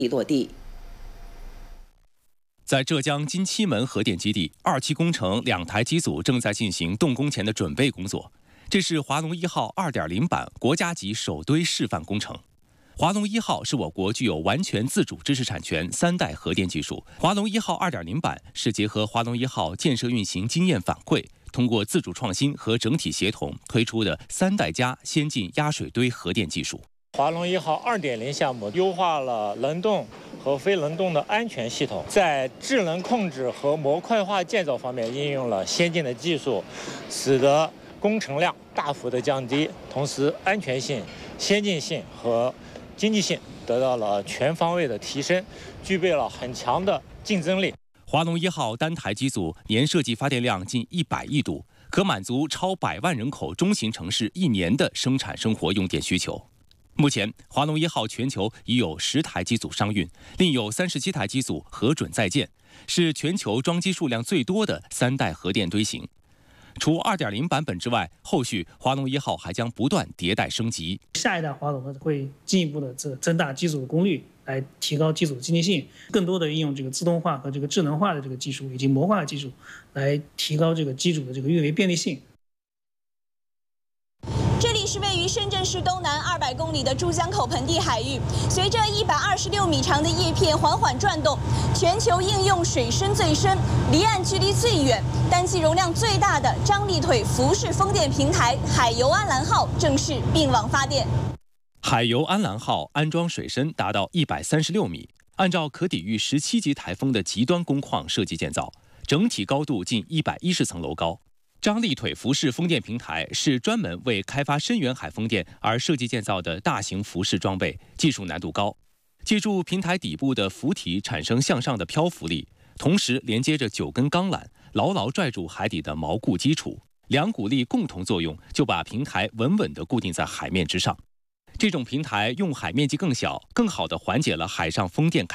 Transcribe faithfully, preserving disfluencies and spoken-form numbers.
已落地。 在浙江金七门核电基地，二期工程两台机组正在进行动工前的准备工作。这是华龙一号 二点零 版国家级首堆示范工程。华龙一号是我国具有完全自主知识产权三代核电技术，华龙一号 二点零 版是结合华龙一号建设运行经验反馈，通过自主创新和整体协同推出的三代加先进压水堆核电技术。 华龙一号 二点零 项目优化了冷冻和非冷冻的安全系统，在智能控制和模块化建造方面应用了先进的技术，使得工程量大幅的降低，同时安全性、先进性和经济性得到了全方位的提升，具备了很强的竞争力。 华龙一号单台机组年设计发电量近一百亿度，可满足超百万人口中型城市一年的生产生活用电需求。目前，华龙一号全球已有十台机组商运，另有三十七台机组核准在建，是全球装机数量最多的三代核电堆型。除 二点零 版本之外，后续华龙一号还将不断迭代升级。 下一代华龙会进一步的这增大机组的功率，来提高机组的经济性，更多的应用这个自动化和这个智能化的这个技术以及模块技术，来提高这个机组的这个运维便利性。 这里是位于深圳市东南二百公里的珠江口盆地海域，随着一百二十六米长的叶片缓缓转动，全球应用水深最深、离岸距离最远、单机容量最大的张力腿浮式风电平台海油安澜号正式并网发电。 海油安澜号安装水深达到一百三十六米，按照可抵御十七级台风的极端工况设计建造，整体高度近一百一十层楼高。张力腿浮式风电平台是专门为开发深远海风电而设计建造的大型浮式装备，技术难度高。借助平台底部的浮体产生向上的漂浮力，同时连接着九根钢缆，牢牢拽住海底的锚固基础，两股力共同作用，就把平台稳稳地固定在海面之上。这种平台用海面积更小，更好地缓解了海上风电开